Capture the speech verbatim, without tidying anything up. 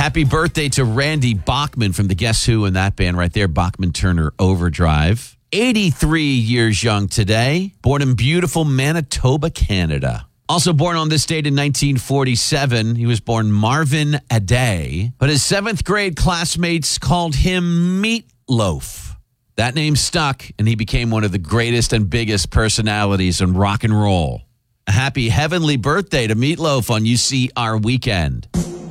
Happy birthday to Randy Bachman from the Guess Who and that band right there, Bachman Turner Overdrive. eighty-three years young today, born in beautiful Manitoba, Canada. Also born on this date in nineteen forty-seven, he was born Marvin Aday, but his seventh grade classmates called him Meatloaf. That name stuck, and he became one of the greatest and biggest personalities in rock and roll. A happy heavenly birthday to Meatloaf on U C R Weekend.